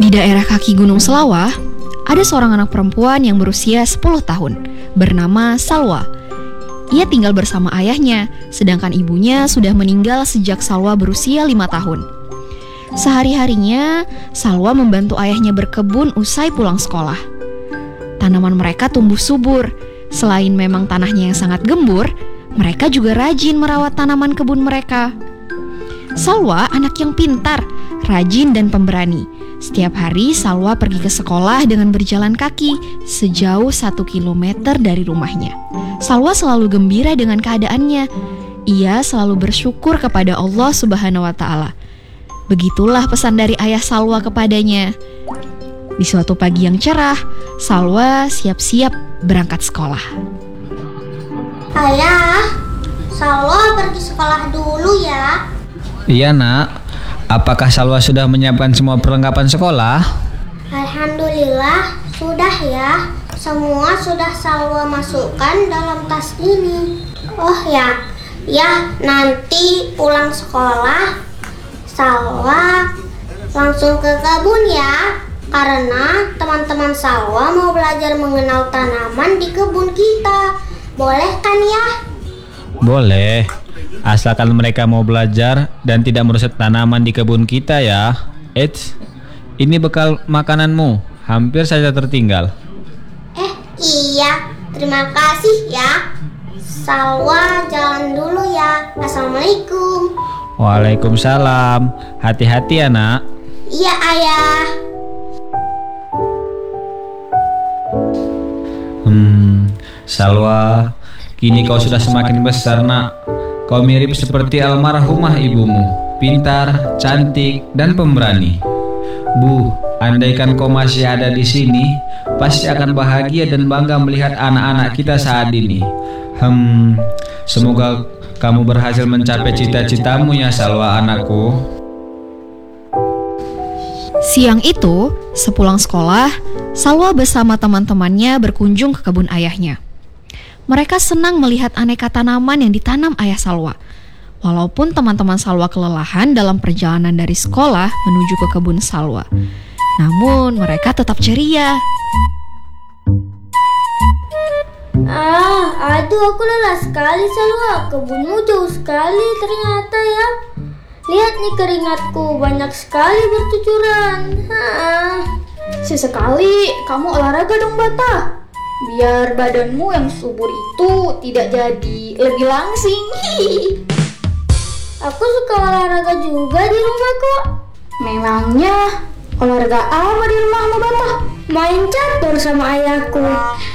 Di daerah kaki Gunung Selawah, ada seorang anak perempuan yang berusia 10 tahun, bernama Salwa. Ia tinggal bersama ayahnya, sedangkan ibunya sudah meninggal sejak Salwa berusia 5 tahun. Sehari-harinya, Salwa membantu ayahnya berkebun usai pulang sekolah. Tanaman mereka tumbuh subur. Selain memang tanahnya yang sangat gembur, mereka juga rajin merawat tanaman kebun mereka. Salwa anak yang pintar, rajin dan pemberani. Setiap hari Salwa pergi ke sekolah dengan berjalan kaki sejauh 1 kilometer dari rumahnya. Salwa selalu gembira dengan keadaannya. Ia selalu bersyukur kepada Allah Subhanahu wa Ta'ala. Begitulah pesan dari ayah Salwa kepadanya. Di suatu pagi yang cerah, Salwa siap-siap berangkat sekolah. Ayah, Salwa pergi sekolah dulu ya. Iya nak, apakah Salwa sudah menyiapkan semua perlengkapan sekolah? Alhamdulillah, sudah ya. Semua sudah Salwa masukkan dalam tas ini. Oh ya, nanti pulang sekolah Salwa langsung ke kebun ya. Karena teman-teman Salwa mau belajar mengenal tanaman di kebun kita. Boleh kan ya? Boleh, asalkan mereka mau belajar dan tidak merusak tanaman di kebun kita ya. Eits, ini bekal makananmu, hampir saja tertinggal. Iya, terima kasih ya. Salwa jalan dulu ya. Assalamualaikum. Waalaikumsalam, hati-hati ya nak. Iya ayah. Salwa, kini kau sudah semakin besar nak. Kau mirip seperti almarhumah ibumu, pintar, cantik, dan pemberani. Bu, andaikan kau masih ada di sini, pasti akan bahagia dan bangga melihat anak-anak kita saat ini. Semoga kamu berhasil mencapai cita-citamu ya Salwa anakku. Siang itu, sepulang sekolah, Salwa bersama teman-temannya berkunjung ke kebun ayahnya. Mereka senang melihat aneka tanaman yang ditanam ayah Salwa. Walaupun teman-teman Salwa kelelahan dalam perjalanan dari sekolah menuju ke kebun Salwa, namun mereka tetap ceria. Aduh aku lelah sekali Salwa. Kebunmu jauh sekali ternyata ya. Lihat nih keringatku banyak sekali bercucuran. Sesekali kamu olahraga dong Bata, biar badanmu yang subur itu tidak jadi lebih langsing. Aku suka olahraga juga di rumah kok. Memangnya olahraga apa di rumahmu Bata? Main catur sama ayahku.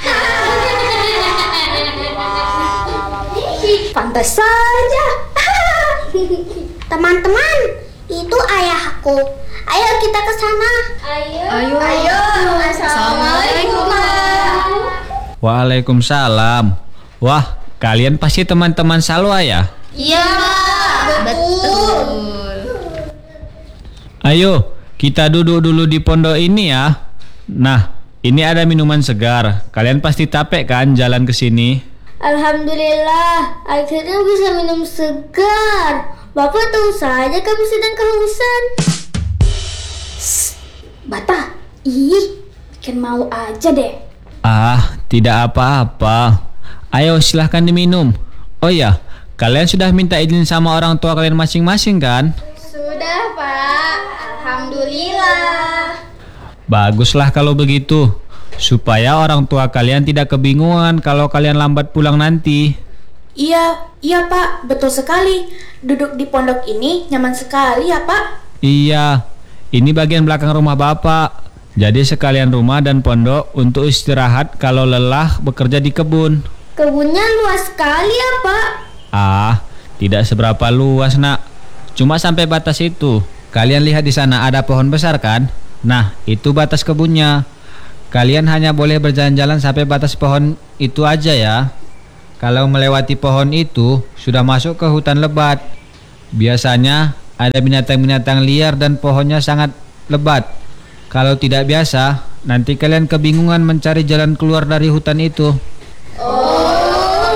Pantas saja. Teman-teman, itu ayahku. Ayo kita ke sana. Ayo. Assalamualaikum. Waalaikumsalam. Wah, kalian pasti teman-teman Salwa ya? Iya, betul. Ayo, kita duduk dulu di pondok ini ya. Nah, ini ada minuman segar. Kalian pasti capek kan jalan ke sini? Alhamdulillah, akhirnya bisa minum segar. Bapak tahu saja kami sedang kehausan. Bata, bikin mau aja deh. Tidak apa-apa. Ayo silahkan diminum. Oh ya, kalian sudah minta izin sama orang tua kalian masing-masing kan? Sudah Pak, Alhamdulillah. Baguslah kalau begitu, supaya orang tua kalian tidak kebingungan kalau kalian lambat pulang nanti. Iya Pak, betul sekali. Duduk di pondok ini nyaman sekali ya Pak. Iya, ini bagian belakang rumah Bapak. Jadi sekalian rumah dan pondok untuk istirahat kalau lelah bekerja di kebun. Kebunnya luas sekali ya Pak. Tidak seberapa luas nak. Cuma sampai batas itu. Kalian lihat di sana ada pohon besar kan? Nah, itu batas kebunnya. Kalian hanya boleh berjalan-jalan sampai batas pohon itu aja ya. Kalau melewati pohon itu, sudah masuk ke hutan lebat. Biasanya ada binatang-binatang liar dan pohonnya sangat lebat. Kalau tidak biasa, nanti kalian kebingungan mencari jalan keluar dari hutan itu. Oh,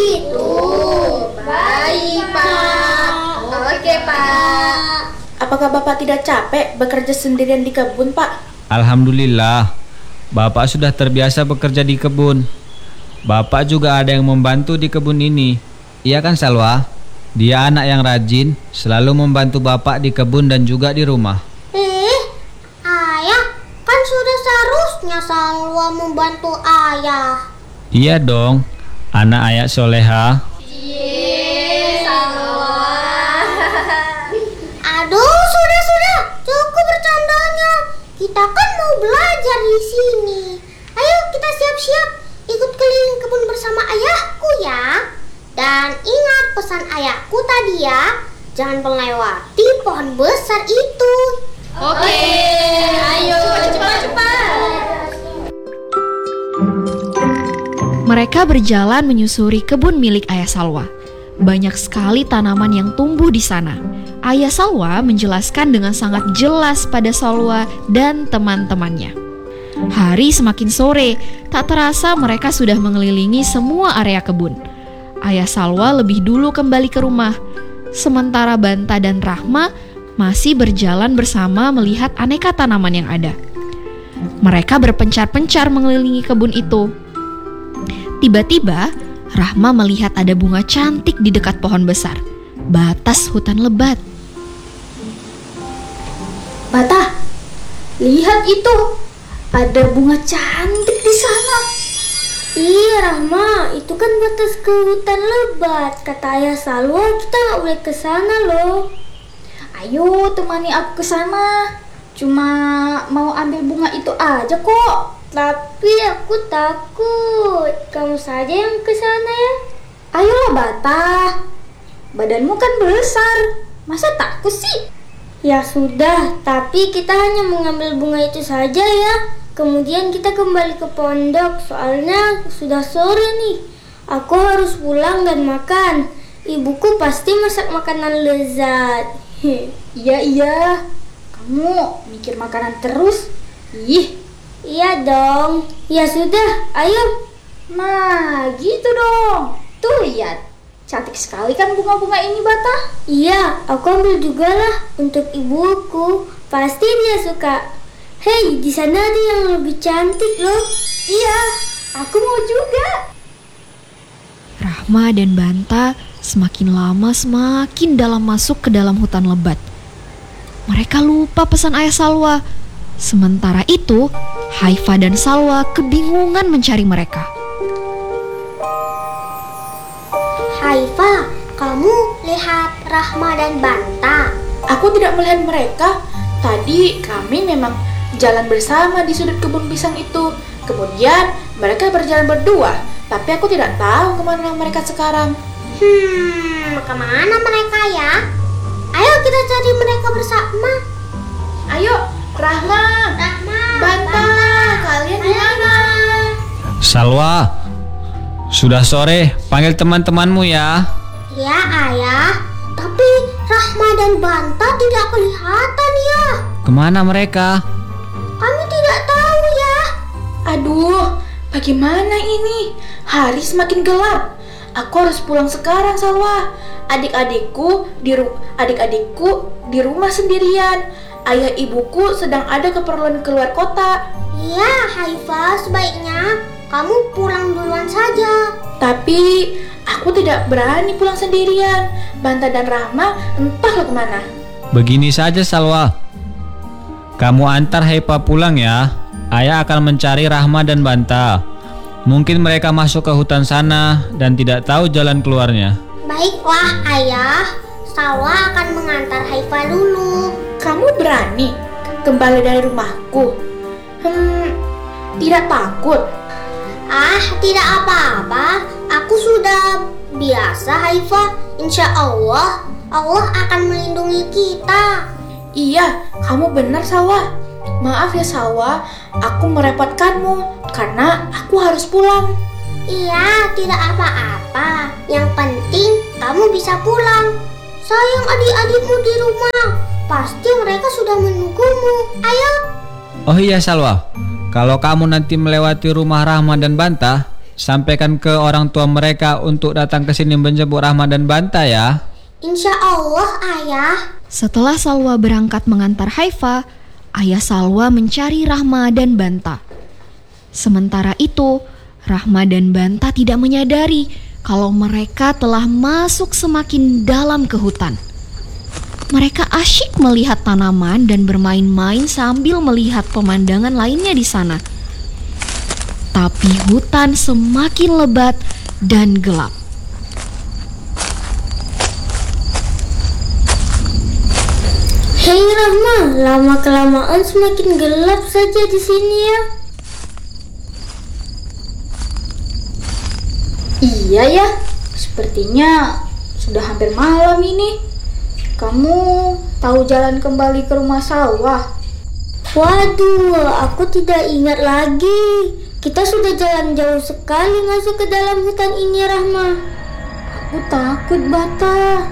begitu. Baik Pak. Oke Pak. Apakah Bapak tidak capek bekerja sendirian di kebun, Pak? Alhamdulillah, Bapak sudah terbiasa bekerja di kebun. Bapak juga ada yang membantu di kebun ini. Iya kan Salwa? Dia anak yang rajin, selalu membantu Bapak di kebun dan juga di rumah. Ayah, kan sudah seharusnya Salwa membantu ayah. Iya dong, anak ayah soleha. Aduh, sudah, cukup bercandanya. Kita kan mau belajar di sini. Ayo kita siap-siap, ikut keliling kebun bersama ayahku ya. Dan ingat pesan ayahku tadi ya, jangan melewati pohon besar itu. Oke, ayo cepat. Mereka berjalan menyusuri kebun milik Ayah Salwa. Banyak sekali tanaman yang tumbuh di sana. Ayah Salwa menjelaskan dengan sangat jelas pada Salwa dan teman-temannya. Hari semakin sore, tak terasa mereka sudah mengelilingi semua area kebun. Ayah Salwa lebih dulu kembali ke rumah, sementara Banta dan Rahma masih berjalan bersama melihat aneka tanaman yang ada. Mereka berpencar-pencar mengelilingi kebun itu. Tiba-tiba, Rahma melihat ada bunga cantik di dekat pohon besar, batas hutan lebat. Bata, lihat itu. Ada bunga cantik di sana. Iya Rahma, itu kan batas ke hutan lebat. Kata ayah Salwa kita nggak boleh ke sana loh. Ayo temani aku ke sana. Cuma mau ambil bunga itu aja kok. Tapi aku takut. Kamu saja yang ke sana ya. Ayolah Bata. Badanmu kan besar. Masa takut sih? Ya sudah, tapi kita hanya mengambil bunga itu saja ya. Kemudian kita kembali ke pondok. Soalnya sudah sore nih. Aku harus pulang dan makan. Ibuku pasti masak makanan lezat. Iya. Kamu mikir makanan terus? Ih. Iya dong. Ya sudah, ayo. Nah, gitu dong. Tuh lihat. Cantik sekali kan bunga-bunga ini, Bata? Iya, aku ambil juga lah untuk ibuku. Pasti dia suka. Hei, di sana ada yang lebih cantik loh. Iya, aku mau juga. Rahma dan Banta semakin lama semakin dalam masuk ke dalam hutan lebat. Mereka lupa pesan ayah Salwa. Sementara itu, Haifa dan Salwa kebingungan mencari mereka. Haifa, kamu lihat Rahma dan Banta? Aku tidak melihat mereka. Tadi kami memang jalan bersama di sudut kebun pisang itu. Kemudian mereka berjalan berdua. Tapi aku tidak tahu kemana mereka sekarang. Kemana mereka ya? Ayo kita cari mereka bersama. Ayo, Rahma, Banta, kalian di mana? Salwa, sudah sore, panggil teman-temanmu ya. Ya ayah, tapi Rahma dan Banta tidak kelihatan ya. Kemana mereka? Kami tidak tahu ya. Aduh, bagaimana ini? Hari semakin gelap. Aku harus pulang sekarang, Salwa. Adik-adikku di rumah sendirian. Ayah ibuku sedang ada keperluan keluar kota. Iya, Haifa, sebaiknya kamu pulang duluan saja. Tapi aku tidak berani pulang sendirian. Banta dan Rahma entahlah kemana. Begini saja Salwa, kamu antar Haifa pulang ya. Ayah akan mencari Rahma dan Banta. Mungkin mereka masuk ke hutan sana dan tidak tahu jalan keluarnya. Baiklah ayah, Salwa akan mengantar Haifa dulu. Kamu berani kembali dari rumahku? Tidak takut? Tidak apa-apa. Aku sudah biasa Haifa. Insya Allah akan melindungi kita. Iya, kamu benar Salwa. Maaf ya Salwa, aku merepotkanmu karena aku harus pulang. Iya, tidak apa-apa. Yang penting kamu bisa pulang. Sayang adik-adikmu di rumah. Pasti mereka sudah menunggumu. Ayo. Oh iya Salwa, kalau kamu nanti melewati rumah Rahma dan Banta, sampaikan ke orang tua mereka untuk datang ke sini menjemput Rahma dan Banta ya. Insya Allah ayah. Setelah Salwa berangkat mengantar Haifa, ayah Salwa mencari Rahma dan Banta. Sementara itu, Rahma dan Banta tidak menyadari kalau mereka telah masuk semakin dalam ke hutan. Mereka asyik melihat tanaman dan bermain-main sambil melihat pemandangan lainnya di sana. Tapi hutan semakin lebat dan gelap. Hei Rahma, lama-kelamaan semakin gelap saja di sini ya. Iya ya, sepertinya sudah hampir malam ini. Kamu tahu jalan kembali ke rumah Salwa? Waduh, aku tidak ingat lagi. Kita sudah jalan jauh sekali masuk ke dalam hutan ini, Rahma. Aku takut, Bata.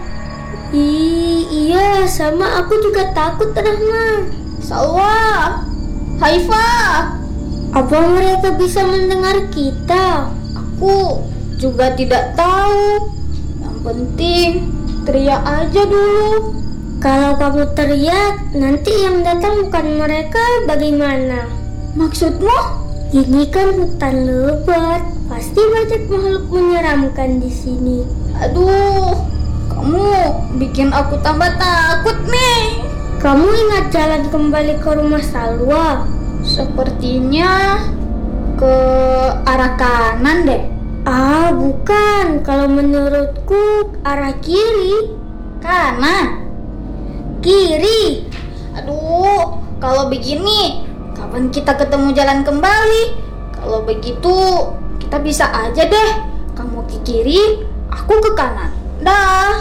Iya, sama aku juga takut, Rahma. Salwa, Haifa, Apa mereka bisa mendengar kita? aku juga tidak tahu. Yang penting teriak aja dulu. Kalau kamu teriak, nanti yang datang bukan mereka, bagaimana? Maksudmu? Ini kan hutan lebat, pasti banyak makhluk menyeramkan di sini. Aduh, kamu bikin aku tambah takut nih. Kamu ingat jalan kembali ke rumah Salwa? Sepertinya ke arah kanan deh. Ah, bukan. Kalau menurutku arah kiri. Kanan. Kiri. Aduh, kalau begini, kapan kita ketemu jalan kembali? Kalau begitu, kita bisa aja deh. Kamu ke kiri, aku ke kanan. Dah.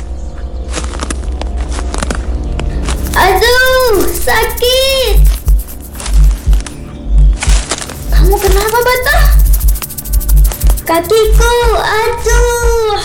Aduh, sakit. Kamu kenapa, Bata? Kakiku, aduh.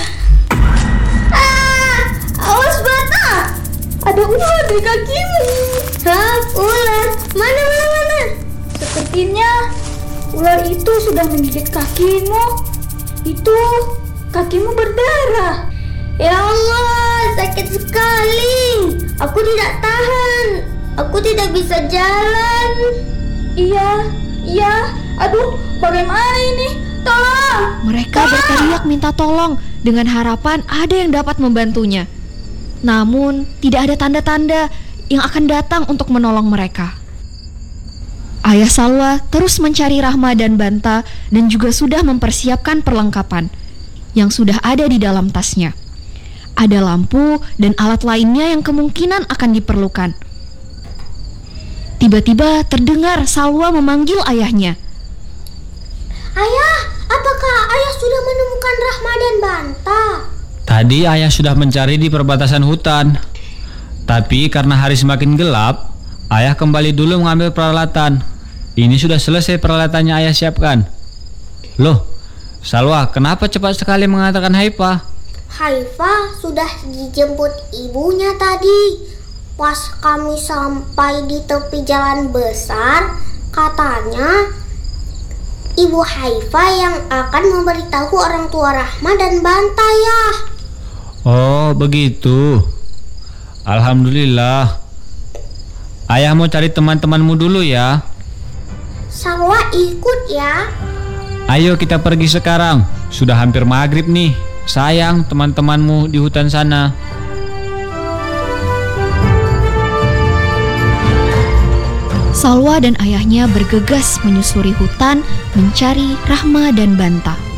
Awas Bata. Ada ular di kakimu. Hah, ular? Mana? Sepertinya ular itu sudah menggigit kakimu. Itu kakimu berdarah. Ya Allah, sakit sekali. Aku tidak tahan. Aku tidak bisa jalan. Iya. Aduh, bagaimana ini? Tolong! Mereka berteriak minta tolong dengan harapan ada yang dapat membantunya. Namun, tidak ada tanda-tanda yang akan datang untuk menolong mereka. Ayah Salwa terus mencari Rahma dan Banta dan juga sudah mempersiapkan perlengkapan yang sudah ada di dalam tasnya. Ada lampu dan alat lainnya yang kemungkinan akan diperlukan. Tiba-tiba terdengar Salwa memanggil ayahnya. Ayah, apakah ayah sudah menemukan Rahma dan Banta? Tadi ayah sudah mencari di perbatasan hutan. Tapi karena hari semakin gelap, ayah kembali dulu mengambil peralatan. Ini sudah selesai peralatannya ayah siapkan. Loh, Salwa, kenapa cepat sekali mengantarkan Haifa? Haifa sudah dijemput ibunya tadi. Pas kami sampai di tepi jalan besar, katanya Ibu Haifa yang akan memberitahu orang tua Rahma dan Banta ya. Oh, begitu. Alhamdulillah. Ayah mau cari teman-temanmu dulu ya. Salwa ikut ya. Ayo kita pergi sekarang. Sudah hampir maghrib nih. Sayang teman-temanmu di hutan sana. Salwa dan ayahnya bergegas menyusuri hutan mencari Rahma dan Banta.